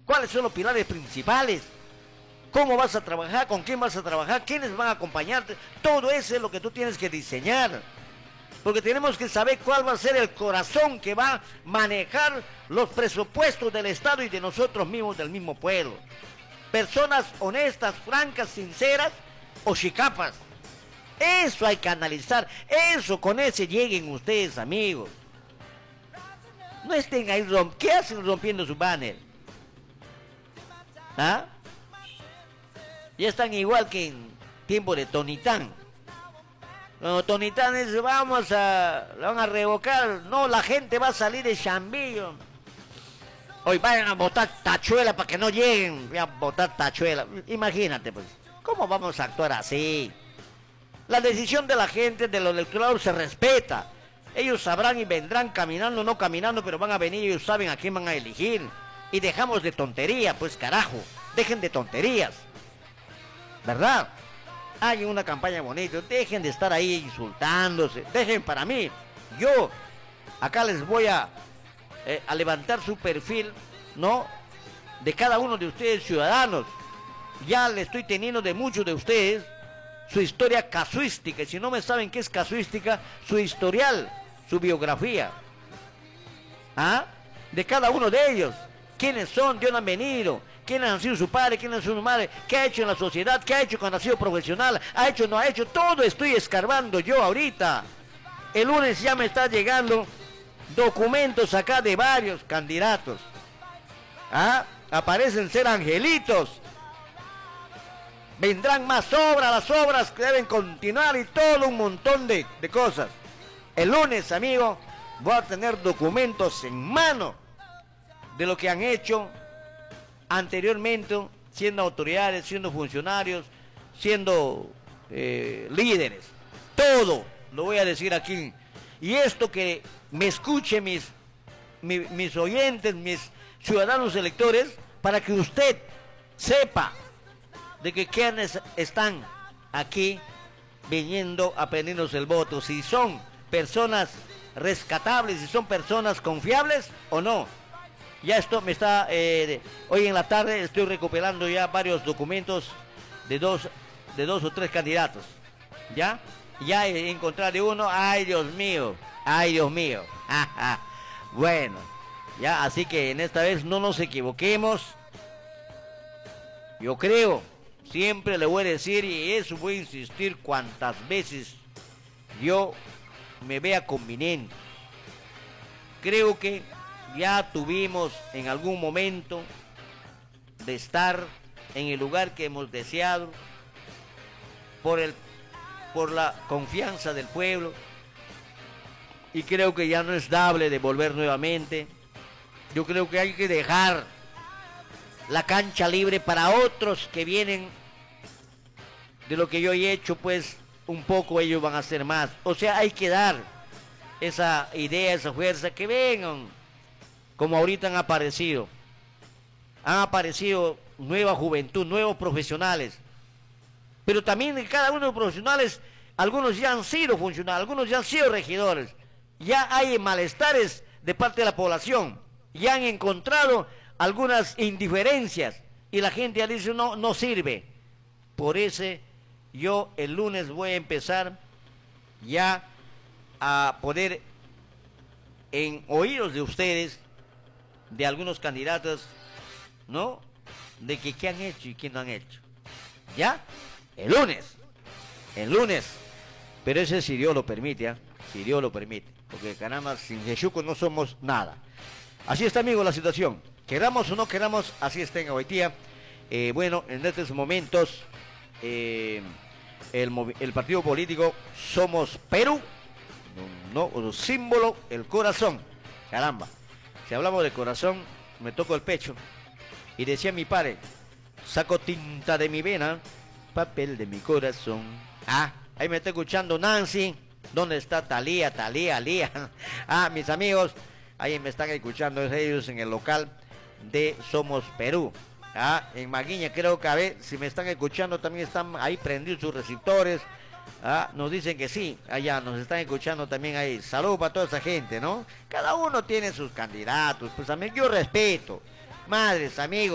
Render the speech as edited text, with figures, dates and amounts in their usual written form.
¿Cuáles son los pilares principales? ¿Cómo vas a trabajar? ¿Con quién vas a trabajar? ¿Quiénes van a acompañarte? Todo eso es lo que tú tienes que diseñar. Porque tenemos que saber cuál va a ser el corazón que va a manejar los presupuestos del Estado y de nosotros mismos, del mismo pueblo. Personas honestas, francas, sinceras o chicapas. Eso hay que analizar. Eso, con ese lleguen ustedes, amigos. No estén ahí ¿qué hacen rompiendo su banner? ¿Ah? Ya están igual que en tiempo de Tonitán. Cuando Tonitán dice, la van a revocar. No, la gente va a salir de Chambillo. Hoy vayan a votar tachuela para que no lleguen. Voy a votar tachuela. Imagínate, pues. ¿Cómo vamos a actuar así? La decisión de la gente, de los electorados, se respeta. Ellos sabrán y vendrán caminando, no caminando, pero van a venir y ellos saben a quién van a elegir. Y dejamos de tontería, pues carajo. Dejen de tonterías. ¿Verdad? Hay una campaña bonita. Dejen de estar ahí insultándose. Dejen para mí. Yo acá les voy a levantar su perfil, ¿no? De cada uno de ustedes, ciudadanos. Ya le estoy teniendo de muchos de ustedes su historia casuística. Y si no me saben qué es casuística, su historial, su biografía. ¿Ah? De cada uno de ellos. ¿Quiénes son? ¿De dónde han venido? ¿Quiénes han sido su padre? ¿Quiénes han sido su madre? ¿Qué ha hecho en la sociedad? ¿Qué ha hecho cuando ha sido profesional? ¿Ha hecho o no ha hecho? Todo estoy escarbando yo ahorita. El lunes ya me está llegando documentos acá de varios candidatos. ¿Ah? Aparecen ser angelitos. Vendrán más obras, las obras que deben continuar y todo un montón de cosas. El lunes, amigo, voy a tener documentos en mano de lo que han hecho anteriormente, siendo autoridades, siendo funcionarios, siendo líderes. Todo lo voy a decir aquí. Y esto que me escuchen mis oyentes, mis ciudadanos electores, para que usted sepa de que quienes están aquí viniendo a pedirnos el voto, si son personas rescatables, si son personas confiables o no. Ya esto me está, hoy en la tarde estoy recuperando ya varios documentos de dos o tres candidatos. ¿Ya? Ya he encontrado uno, ay Dios mío, bueno, ya, así que en esta vez no nos equivoquemos. Yo creo, siempre le voy a decir, y eso voy a insistir cuantas veces yo me vea conveniente. Creo que ya tuvimos en algún momento de estar en el lugar que hemos deseado por la confianza del pueblo, y creo que ya no es dable de volver nuevamente. Yo creo que hay que dejar la cancha libre para otros que vienen de lo que yo he hecho, pues un poco ellos van a hacer más. O sea, hay que dar esa idea, esa fuerza, que vengan, como ahorita han aparecido nueva juventud, nuevos profesionales, pero también de cada uno de los profesionales, algunos ya han sido funcionarios, algunos ya han sido regidores, ya hay malestares de parte de la población, ya han encontrado algunas indiferencias y la gente ya dice no sirve. Por eso yo el lunes voy a empezar ya a poder en oídos de ustedes, de algunos candidatos, ¿no? De que qué han hecho y qué no han hecho. ¿Ya? El lunes. Pero ese si Dios lo permite, ¿eh? Si Dios lo permite. Porque caramba, sin Jesús no somos nada. Así está, amigos, la situación. Queramos o no queramos, así está en hoy día. Bueno, en estos momentos, el partido político Somos Perú, no, un símbolo, el corazón. Caramba, si hablamos de corazón, me toco el pecho. Y decía mi padre, saco tinta de mi vena, papel de mi corazón. Ah, ahí me está escuchando Nancy. ¿Dónde está Talía? Ah, mis amigos, ahí me están escuchando ellos en el local de Somos Perú. Ah, en Maguiña creo que, a ver, si me están escuchando también están ahí prendidos sus receptores. Ah, nos dicen que sí, allá nos están escuchando también ahí. Saludos para toda esa gente, ¿no? Cada uno tiene sus candidatos, pues a mí yo respeto. Madres, amigos.